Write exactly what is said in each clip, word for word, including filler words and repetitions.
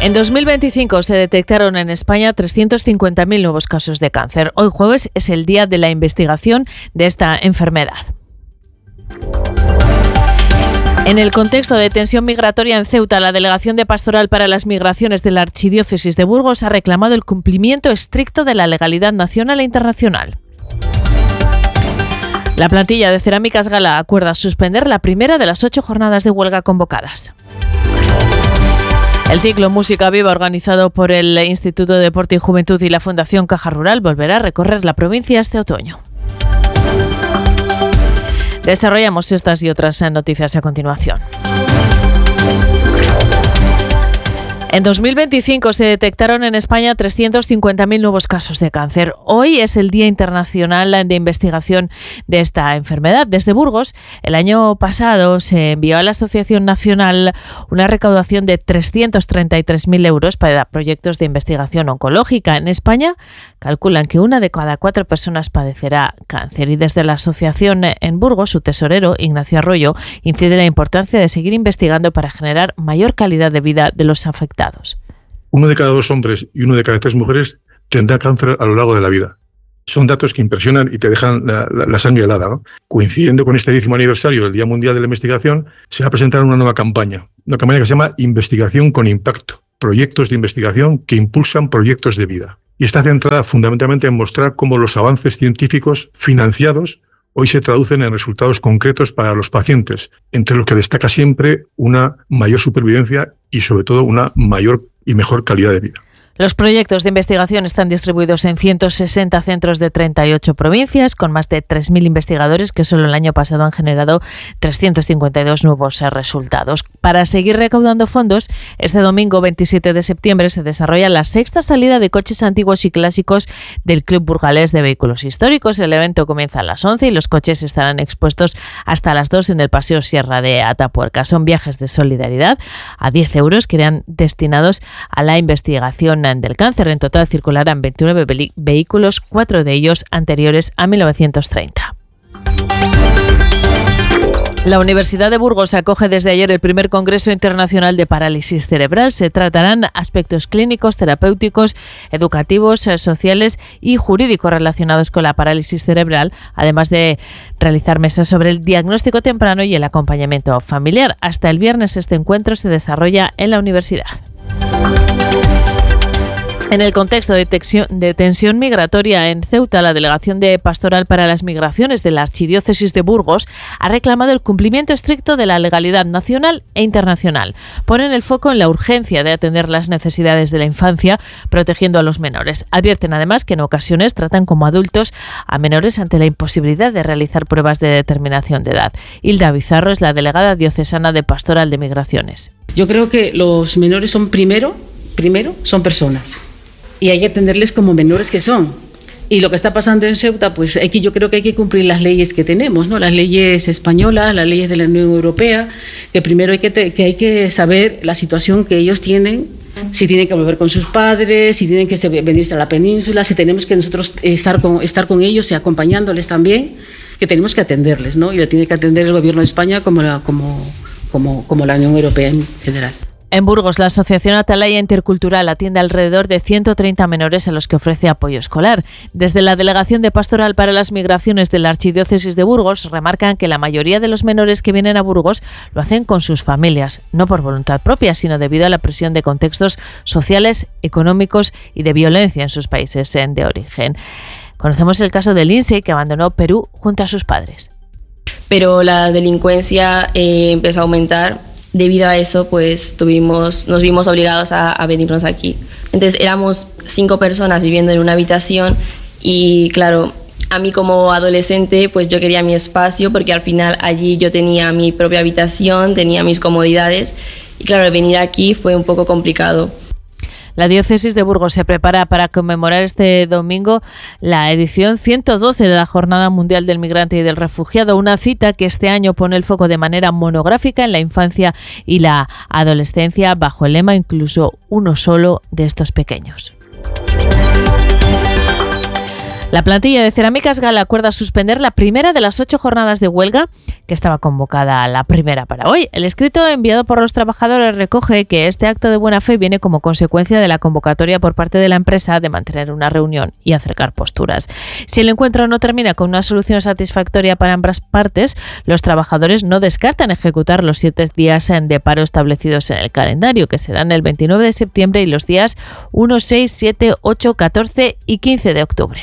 En dos mil veinticinco se detectaron en España trescientos cincuenta mil nuevos casos de cáncer. Hoy jueves es el día de la investigación de esta enfermedad. En el contexto de tensión migratoria en Ceuta, la Delegación de Pastoral para las Migraciones de la Archidiócesis de Burgos ha reclamado el cumplimiento estricto de la legalidad nacional e internacional. La plantilla de Cerámicas Gala acuerda suspender la primera de las ocho jornadas de huelga convocadas. El ciclo Música Viva, organizado por el Instituto de Deporte y Juventud y la Fundación Caja Rural, volverá a recorrer la provincia este otoño. Desarrollamos estas y otras noticias a continuación. En dos mil veinticinco se detectaron en España trescientos cincuenta mil nuevos casos de cáncer. Hoy es el Día Internacional de Investigación de esta enfermedad. Desde Burgos, el año pasado se envió a la Asociación Nacional una recaudación de trescientos treinta y tres mil euros para proyectos de investigación oncológica. En España calculan que una de cada cuatro personas padecerá cáncer. Y desde la asociación en Burgos, su tesorero, Ignacio Arroyo, incide en la importancia de seguir investigando para generar mayor calidad de vida de los afectados. Uno de cada dos hombres y uno de cada tres mujeres tendrá cáncer a lo largo de la vida. Son datos que impresionan y te dejan la, la, la sangre helada, ¿no? Coincidiendo con este décimo aniversario del Día Mundial de la Investigación, se va a presentar una nueva campaña, una campaña que se llama Investigación con Impacto, proyectos de investigación que impulsan proyectos de vida. Y está centrada fundamentalmente en mostrar cómo los avances científicos financiados hoy se traducen en resultados concretos para los pacientes, entre los que destaca siempre una mayor supervivencia y sobre todo una mayor y mejor calidad de vida. Los proyectos de investigación están distribuidos en ciento sesenta centros de treinta y ocho provincias, con más de tres mil investigadores que solo el año pasado han generado trescientos cincuenta y dos nuevos resultados. Para seguir recaudando fondos, este domingo veintisiete de septiembre se desarrolla la sexta salida de coches antiguos y clásicos del Club Burgalés de Vehículos Históricos. El evento comienza a las once y los coches estarán expuestos hasta las dos en el Paseo Sierra de Atapuerca. Son viajes de solidaridad a diez euros que irán destinados a la investigación del cáncer. En total circularán veintinueve ve- vehículos, cuatro de ellos anteriores a mil novecientos treinta. La Universidad de Burgos acoge desde ayer el primer Congreso Internacional de Parálisis Cerebral. Se tratarán aspectos clínicos, terapéuticos, educativos, sociales y jurídicos relacionados con la parálisis cerebral, además de realizar mesas sobre el diagnóstico temprano y el acompañamiento familiar. Hasta el viernes este encuentro se desarrolla en la universidad. En el contexto de tensión, de tensión migratoria en Ceuta, la Delegación de Pastoral para las Migraciones de la Archidiócesis de Burgos ha reclamado el cumplimiento estricto de la legalidad nacional e internacional. Ponen el foco en la urgencia de atender las necesidades de la infancia, protegiendo a los menores. Advierten además que en ocasiones tratan como adultos a menores ante la imposibilidad de realizar pruebas de determinación de edad. Hilda Bizarro es la delegada diocesana de Pastoral de Migraciones. Yo creo que los menores son primero, primero son personas. Y hay que atenderles como menores que son. Y lo que está pasando en Ceuta, pues aquí yo creo que hay que cumplir las leyes que tenemos, ¿no? Las leyes españolas, las leyes de la Unión Europea, que primero hay que, te, que, hay que saber la situación que ellos tienen, si tienen que volver con sus padres, si tienen que venirse a la península, si tenemos que nosotros estar con, estar con ellos y acompañándoles también, que tenemos que atenderles, ¿no? Y lo tiene que atender el Gobierno de España como la, como, como, como la Unión Europea en general. En Burgos, la Asociación Atalaya Intercultural atiende alrededor de ciento treinta menores a los que ofrece apoyo escolar. Desde la Delegación de Pastoral para las Migraciones de la Archidiócesis de Burgos remarcan que la mayoría de los menores que vienen a Burgos lo hacen con sus familias, no por voluntad propia, sino debido a la presión de contextos sociales, económicos y de violencia en sus países de origen. Conocemos el caso de Lindsay, que abandonó Perú junto a sus padres. Pero la delincuencia eh, empezó a aumentar. Debido a eso, pues tuvimos, nos vimos obligados a, a venirnos aquí. Entonces éramos cinco personas viviendo en una habitación y claro, a mí como adolescente, pues yo quería mi espacio porque al final allí yo tenía mi propia habitación, tenía mis comodidades y claro, venir aquí fue un poco complicado. La diócesis de Burgos se prepara para conmemorar este domingo la edición ciento doce de la Jornada Mundial del Migrante y del Refugiado, una cita que este año pone el foco de manera monográfica en la infancia y la adolescencia bajo el lema incluso uno solo de estos pequeños. La plantilla de Cerámicas Gala acuerda suspender la primera de las ocho jornadas de huelga que estaba convocada a la primera para hoy. El escrito enviado por los trabajadores recoge que este acto de buena fe viene como consecuencia de la convocatoria por parte de la empresa de mantener una reunión y acercar posturas. Si el encuentro no termina con una solución satisfactoria para ambas partes, los trabajadores no descartan ejecutar los siete días de paro establecidos en el calendario, que serán el veintinueve de septiembre y los días uno, seis, siete, ocho, catorce y quince de octubre.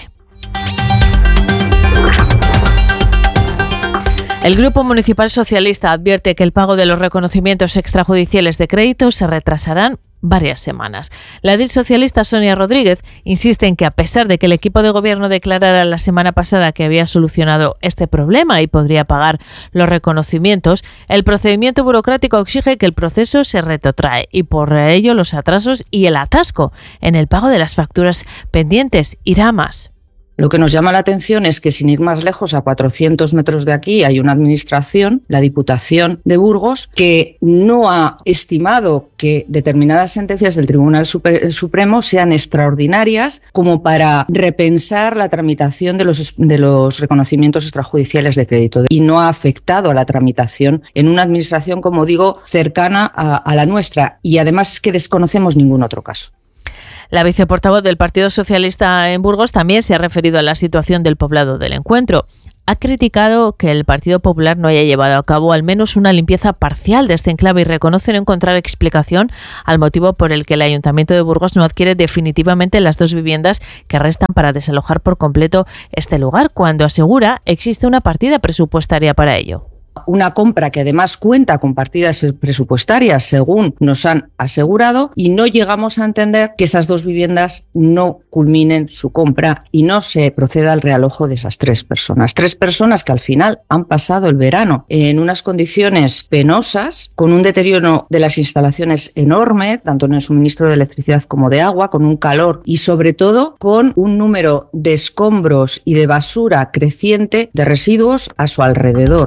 El Grupo Municipal Socialista advierte que el pago de los reconocimientos extrajudiciales de crédito se retrasarán varias semanas. La edil socialista Sonia Rodríguez insiste en que, a pesar de que el equipo de gobierno declarara la semana pasada que había solucionado este problema y podría pagar los reconocimientos, el procedimiento burocrático exige que el proceso se retrotrae y por ello los atrasos y el atasco en el pago de las facturas pendientes irá más. Lo que nos llama la atención es que, sin ir más lejos, a cuatrocientos metros de aquí hay una administración, la Diputación de Burgos, que no ha estimado que determinadas sentencias del Tribunal Super- Supremo sean extraordinarias como para repensar la tramitación de los, de los reconocimientos extrajudiciales de crédito, y no ha afectado a la tramitación en una administración, como digo, cercana a, a la nuestra, y además es que desconocemos ningún otro caso. La viceportavoz del Partido Socialista en Burgos también se ha referido a la situación del poblado del Encuentro. Ha criticado que el Partido Popular no haya llevado a cabo al menos una limpieza parcial de este enclave y reconoce no encontrar explicación al motivo por el que el Ayuntamiento de Burgos no adquiere definitivamente las dos viviendas que restan para desalojar por completo este lugar, cuando asegura existe una partida presupuestaria para ello. Una compra que además cuenta con partidas presupuestarias, según nos han asegurado, y no llegamos a entender que esas dos viviendas no culminen su compra y no se proceda al realojo de esas tres personas. Tres personas que al final han pasado el verano en unas condiciones penosas, con un deterioro de las instalaciones enorme, tanto en el suministro de electricidad como de agua, con un calor y sobre todo con un número de escombros y de basura creciente de residuos a su alrededor.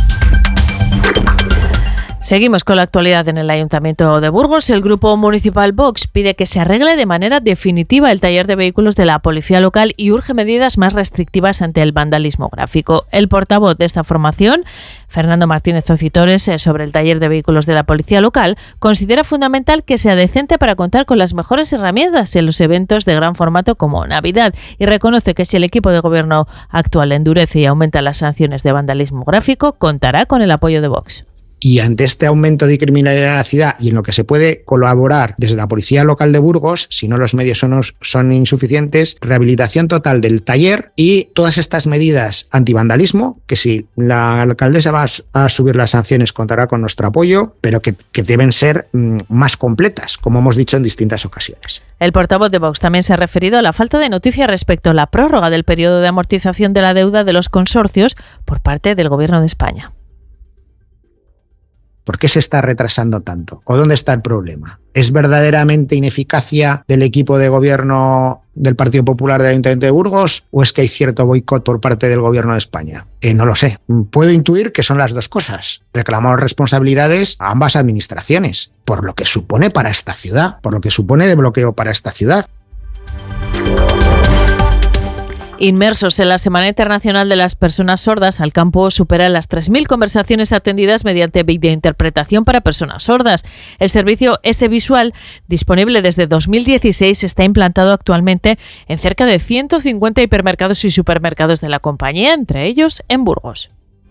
Seguimos con la actualidad en el Ayuntamiento de Burgos. El Grupo Municipal Vox pide que se arregle de manera definitiva el taller de vehículos de la Policía Local y urge medidas más restrictivas ante el vandalismo gráfico. El portavoz de esta formación, Fernando Martínez Ocitores, sobre el taller de vehículos de la Policía Local, considera fundamental que sea decente para contar con las mejores herramientas en los eventos de gran formato como Navidad, y reconoce que si el equipo de gobierno actual endurece y aumenta las sanciones de vandalismo gráfico, contará con el apoyo de Vox. Y ante este aumento de criminalidad en la ciudad y en lo que se puede colaborar desde la Policía Local de Burgos, si no los medios son, son insuficientes, rehabilitación total del taller y todas estas medidas antivandalismo, que si la alcaldesa va a subir las sanciones contará con nuestro apoyo, pero que, que deben ser mm, más completas, como hemos dicho en distintas ocasiones. El portavoz de Vox también se ha referido a la falta de noticias respecto a la prórroga del periodo de amortización de la deuda de los consorcios por parte del Gobierno de España. ¿Por qué se está retrasando tanto? ¿O dónde está el problema? ¿Es verdaderamente ineficacia del equipo de gobierno del Partido Popular del Ayuntamiento de Burgos o es que hay cierto boicot por parte del Gobierno de España? Eh, no lo sé. Puedo intuir que son las dos cosas. Reclamamos responsabilidades a ambas administraciones, por lo que supone para esta ciudad, por lo que supone de bloqueo para esta ciudad. Inmersos en la Semana Internacional de las Personas Sordas, Alcampo supera las tres mil conversaciones atendidas mediante videointerpretación para personas sordas. El servicio S Visual, disponible desde dos mil dieciséis, está implantado actualmente en cerca de ciento cincuenta hipermercados y supermercados de la compañía, entre ellos en Burgos.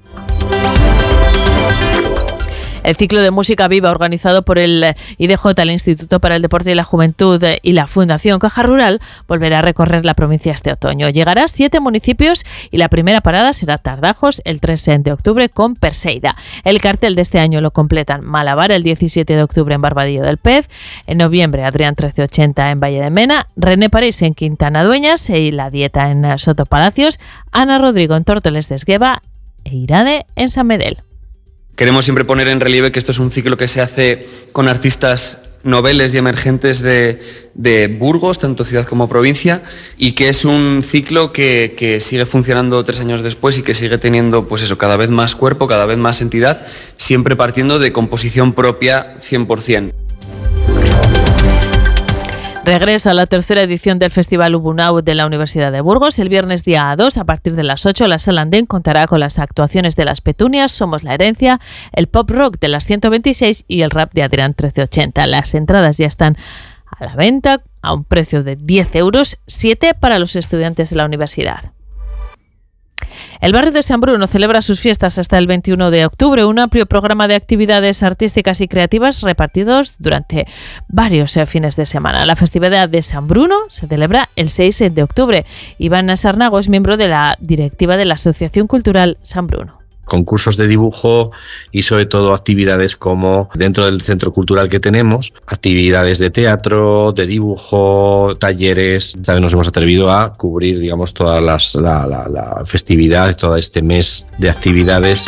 El ciclo de música viva organizado por el I D J, el Instituto para el Deporte y la Juventud, y la Fundación Caja Rural volverá a recorrer la provincia este otoño. Llegará a siete municipios y la primera parada será Tardajos el tres de octubre con Perseida. El cartel de este año lo completan Malabar el diecisiete de octubre en Barbadillo del Pez, en noviembre Adrián trece ochenta en Valle de Mena, René París en Quintana Dueñas y La Dieta en Soto Palacios, Ana Rodrigo en Tórtoles de Esgueva e Irade en San Medel. Queremos siempre poner en relieve que esto es un ciclo que se hace con artistas noveles y emergentes de, de Burgos, tanto ciudad como provincia, y que es un ciclo que, que sigue funcionando tres años después y que sigue teniendo, pues eso, cada vez más cuerpo, cada vez más entidad, siempre partiendo de composición propia cien por ciento. Regresa a la tercera edición del Festival Ubunau de la Universidad de Burgos. El viernes día dos, a partir de las ocho, la Sala Andén contará con las actuaciones de Las Petunias, Somos la Herencia, el pop rock de las ciento veintiséis y el rap de Adrián trece ochenta. Las entradas ya están a la venta a un precio de diez euros, siete para los estudiantes de la universidad. El barrio de San Bruno celebra sus fiestas hasta el veintiuno de octubre, un amplio programa de actividades artísticas y creativas repartidos durante varios fines de semana. La festividad de San Bruno se celebra el seis de octubre. Iván Sarnago es miembro de la directiva de la Asociación Cultural San Bruno. Concursos de dibujo y sobre todo actividades como dentro del centro cultural que tenemos, actividades de teatro, de dibujo, talleres. También nos hemos atrevido a cubrir, digamos, todas las la, la, la festividad, todo este mes de actividades.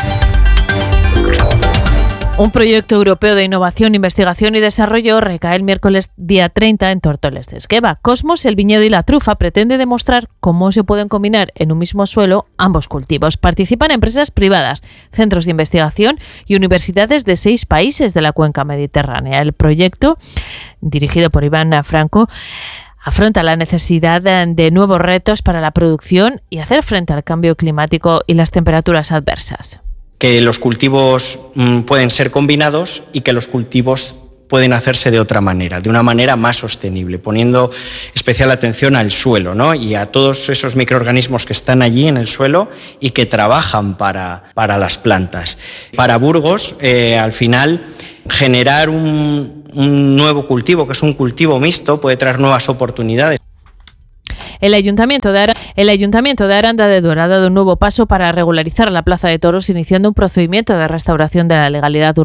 Un proyecto europeo de innovación, investigación y desarrollo recae el miércoles día treinta en Tortoles de Esgueva. Cosmos, el viñedo y la trufa pretende demostrar cómo se pueden combinar en un mismo suelo ambos cultivos. Participan empresas privadas, centros de investigación y universidades de seis países de la cuenca mediterránea. El proyecto, dirigido por Iván Franco, afronta la necesidad de nuevos retos para la producción y hacer frente al cambio climático y las temperaturas adversas. Que los cultivos mmm, pueden ser combinados y que los cultivos pueden hacerse de otra manera, de una manera más sostenible, poniendo especial atención al suelo, ¿no? Y a todos esos microorganismos que están allí en el suelo y que trabajan para, para las plantas. Para Burgos, eh, al final, generar un, un nuevo cultivo, que es un cultivo mixto, puede traer nuevas oportunidades. El Ayuntamiento de Aranda, el Ayuntamiento de Aranda de Duero ha dado un nuevo paso para regularizar la Plaza de Toros, iniciando un procedimiento de restauración de la legalidad urbana.